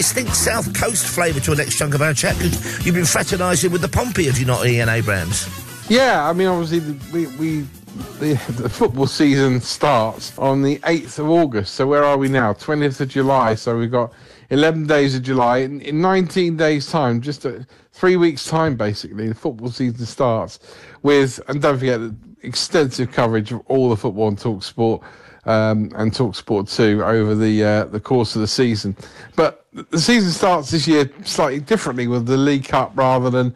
distinct South Coast flavour to a next chunk of our chat, because you've been fraternising with the Pompey, have you not, Ian Abrams? Yeah, I mean, obviously, the football season starts on the 8th of August. So where are we now? 20th of July. So we've got 11 days of July. In 19 days' time, just 3 weeks' time, basically, the football season starts with, and don't forget, extensive coverage of all the football on TalkSport and TalkSport 2 over the course of the season. But the season starts this year slightly differently with the League Cup rather than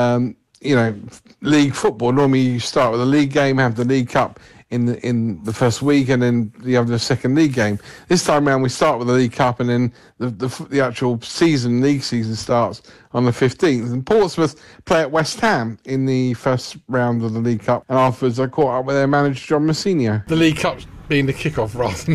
league football. Normally you start with a league game, have the League Cup in the first week, and then you have the second league game. This time around we start with the League Cup, and then the actual league season starts on the 15th. And Portsmouth play at West Ham in the first round of the League Cup, and afterwards I caught up with their manager John Mousinho. The League Cup being the kick-off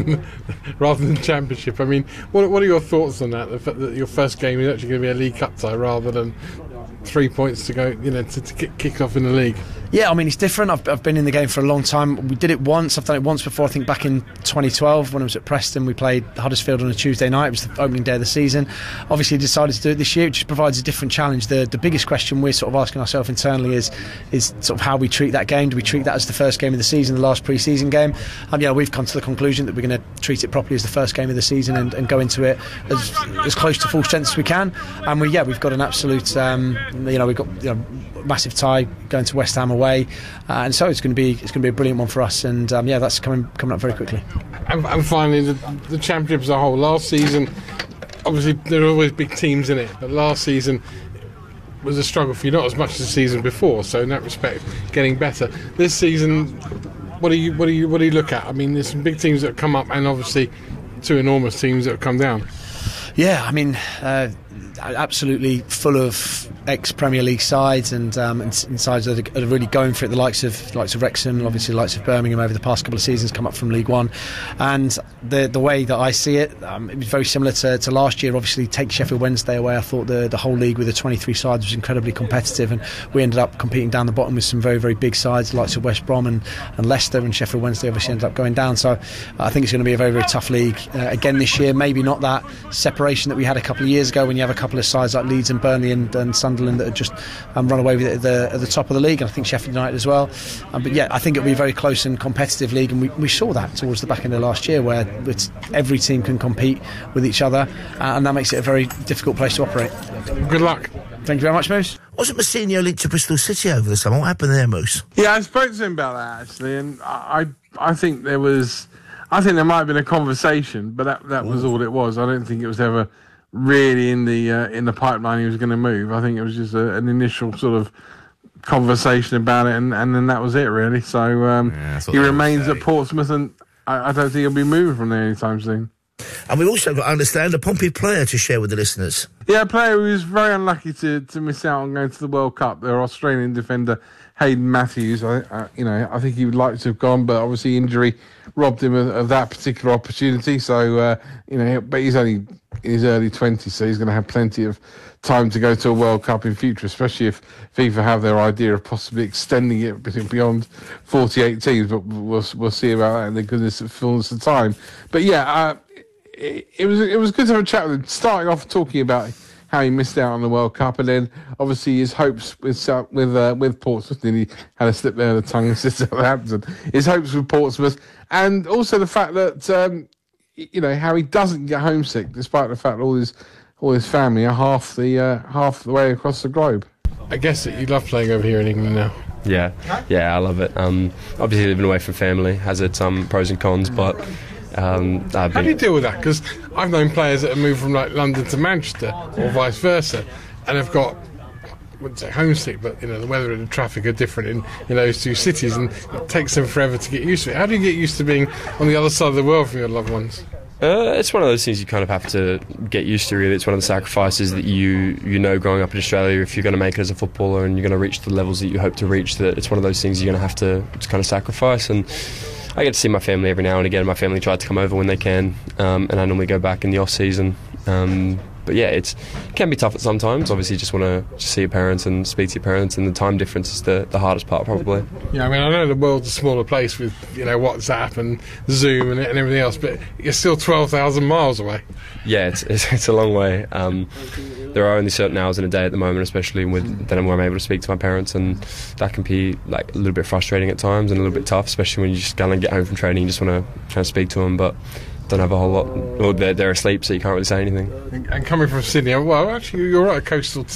rather than Championship. I mean, what are your thoughts on that? The fact that your first game is actually going to be a League Cup tie rather than 3 points to go, to kick off in the league. Yeah, I mean, it's different. I've been in the game for a long time. We did it once. I've done it once before. I think back in 2012 when I was at Preston, we played Huddersfield on a Tuesday night. It was the opening day of the season. Obviously, decided to do it this year. It just provides a different challenge. The biggest question we're sort of asking ourselves internally is sort of how we treat that game. Do we treat that as the first game of the season, the last pre-season game? We've come to the conclusion that we're going to treat it properly as the first game of the season and go into it as close to full strength as we can. And we've got an absolute, we've got massive tie going to West Ham away, and so it's going to be a brilliant one for us. And that's coming up very quickly. And finally, the Championship as a whole. Last season, obviously there are always big teams in it, but last season was a struggle for you, not as much as the season before. So in that respect, getting better. This season, what do you look at? I mean, there's some big teams that have come up, and obviously two enormous teams that have come down. Yeah, I mean, absolutely full of ex-Premier League sides and sides that are really going for it. The likes of Wrexham, obviously the likes of Birmingham over the past couple of seasons come up from League One. And the way that I see it, it was very similar to last year. Obviously, take Sheffield Wednesday away, I thought the whole league with the 23 sides was incredibly competitive, and we ended up competing down the bottom with some very, very big sides, the likes of West Brom and Leicester, and Sheffield Wednesday obviously ended up going down. So I think it's going to be a very, very tough league again this year. Maybe not that separation that we had a couple of years ago when you have a couple of sides like Leeds and Burnley and Sunderland that had just run away with it at the top of the league, and I think Sheffield United as well. But yeah, I think it'll be a very close and competitive league, and we saw that towards the back end of last year, where every team can compete with each other, and that makes it a very difficult place to operate. Good luck. Thank you very much, Moose. Wasn't Mousinho linked to Bristol City over the summer? What happened there, Moose? Yeah, I spoke to him about that actually, and I think there might have been a conversation, but that was all it was. I don't think it was ever really in the pipeline he was going to move. I think it was just an initial sort of conversation about it, and then that was it really. So he remains at Portsmouth, and I don't think he'll be moving from there anytime soon. And we've also got to understand a Pompey player to share with the listeners. Yeah, a player who was very unlucky to miss out on going to the World Cup. Their Australian defender Hayden Matthews. I think he would like to have gone, but obviously injury robbed him of that particular opportunity. So but he's only in his early 20s, so he's going to have plenty of time to go to a World Cup in future, especially if FIFA have their idea of possibly extending it beyond 48 teams. But we'll see about that in the goodness of fullness of time. But yeah, it was good to have a chat with him, starting off talking about how he missed out on the World Cup, and then obviously his hopes with Portsmouth. And he had a slip there of the tongue and said Southampton. His hopes with Portsmouth, and also the fact that how he doesn't get homesick, despite the fact that all his family are half the way across the globe. I guess that you love playing over here in England now. Yeah, I love it. Obviously living away from family has its pros and cons, but how do you deal with that? Because I've known players that have moved from like London to Manchester or vice versa, and have got, I wouldn't say homesick, but the weather and the traffic are different in those two cities, and it takes them forever to get used to it. How do you get used to being on the other side of the world from your loved ones? It's one of those things you kind of have to get used to, really. It's one of the sacrifices that you growing up in Australia, if you're going to make it as a footballer and you're going to reach the levels that you hope to reach, that it's one of those things you're going to have to kind of sacrifice. And I get to see my family every now and again. My family try to come over when they can, and I normally go back in the off-season. But yeah, it can be tough at sometimes. Obviously, you just want to see your parents and speak to your parents, and the time difference is the hardest part, probably. Yeah, I mean, I know the world's a smaller place with, you know, WhatsApp and Zoom and everything else, but you're still 12,000 miles away. Yeah, it's a long way. There are only certain hours in a day at the moment, especially with then where I'm able to speak to my parents, and that can be like a little bit frustrating at times and a little bit tough, especially when you just kind of get home from training, you just want to try and speak to them, but don't have a whole lot. Well, they're asleep, so you can't really say anything. And coming from Sydney, well, actually, you're right,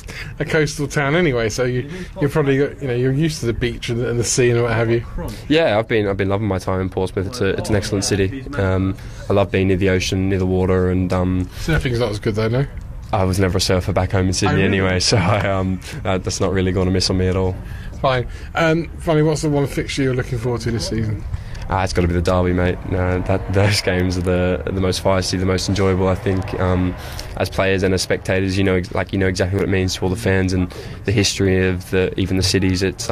a coastal town anyway, so you're probably, you know, you're used to the beach and the sea and what have you. Yeah, I've been loving my time in Portsmouth. It's an excellent city. I love being near the ocean, near the water, and surfing's not as good though, no? I was never a surfer back home in Sydney anyway, so that's not really going to miss on me at all. Fine. Finally, what's the one fixture you're looking forward to this season? It's got to be the derby, mate. Those games are the most feisty, the most enjoyable, I think. As players and as spectators, you know exactly what it means to all the fans and the history of even the cities. It's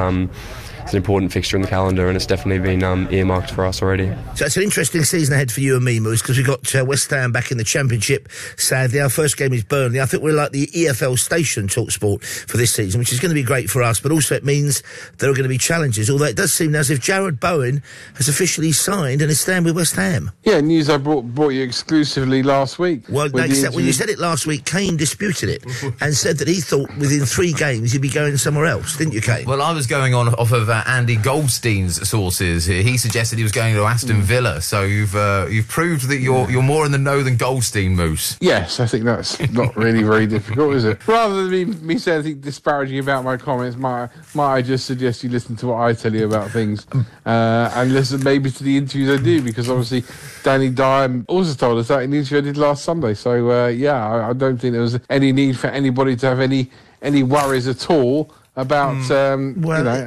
an important fixture in the calendar, and it's definitely been earmarked for us already. So it's an interesting season ahead for you and me, Moose, because we've got West Ham back in the Championship. Sadly, our first game is Burnley. I think we're like the EFL station, TalkSport, for this season, which is going to be great for us, but also it means there are going to be challenges, although it does seem as if Jared Bowen has officially signed and is staying with West Ham. Yeah, news I brought you exclusively last week. Well, when you said it last week, Kane disputed it and said that he thought within 3 games he'd be going somewhere else, didn't you, Kane? Well, I was going on off of Andy Goldstein's sources. He suggested he was going to Aston Villa, so you've proved that you're more in the know than Goldstein, Moose. Yes, I think that's not really very difficult, is it? Rather than me saying anything disparaging about my comments, might I just suggest you listen to what I tell you about things and listen maybe to the interviews I do, because obviously Danny Dyer also told us that in the interview I did last Sunday. So I don't think there was any need for anybody to have any worries at all about, you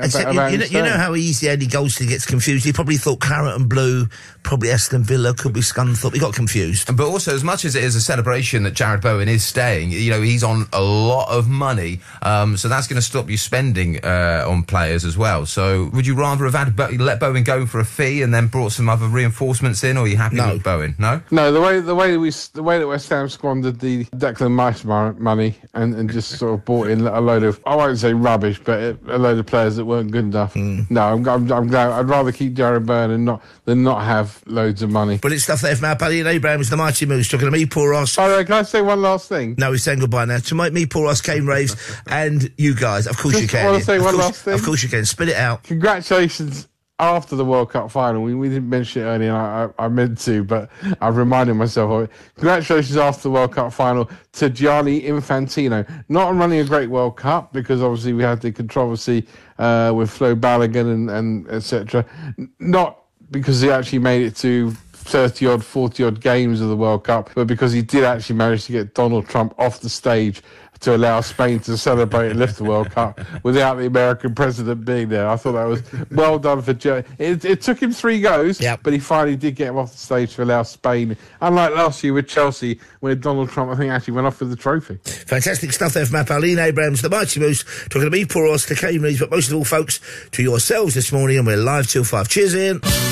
know how easy Andy Goldstein gets confused. He probably thought Claret and Blue, probably Aston Villa, could be Scunthorpe. He got confused. But also, as much as it is a celebration that Jared Bowen is staying, you know, he's on a lot of money, so that's going to stop you spending on players as well. So would you rather have let Bowen go for a fee and then brought some other reinforcements in, or are you happy with Bowen? No? No, the way that West Ham squandered the Declan Rice money and just sort of bought in a load of, I won't say rubbish, but a load of players that weren't good enough. No, I'm glad. I'd rather keep Jared Bowen than not have loads of money. Brilliant stuff there from our buddy Ian Abrahams, the Mighty Moose, talking to me, Paul Ross. By the way, can I say one last thing? No, we're saying goodbye now. To me, Paul Ross, Kane Raves, and you guys. Of course you can. I want to say one last thing. Of course you can. Spit it out. Congratulations. After the World Cup final, we didn't mention it earlier, and I meant to, but I've reminded myself of it. Congratulations after the World Cup final to Gianni Infantino. Not on running a great World Cup, because obviously we had the controversy with Flo Balogun and etc. Not because he actually made it to 30-odd, 40-odd games of the World Cup, but because he did actually manage to get Donald Trump off the stage to allow Spain to celebrate and lift the World Cup without the American president being there. I thought that was well done for Joe. It took him 3 goes, but he finally did get him off the stage to allow Spain, unlike last year with Chelsea, when Donald Trump, I think, actually went off with the trophy. Fantastic stuff there from our pal Ian Abrahams, the Mighty Moose, talking to me, Paul Ross, to Kane Reeves, but most of all, folks, to yourselves this morning, and we're live till 5. Cheers, Ian.